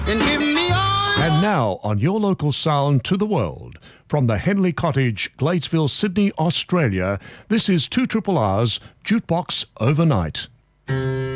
and give me all. And now on your local sound to the world, from the Henley Cottage, Gladesville, Sydney, Australia, this is 2RRR's Jukebox Overnight.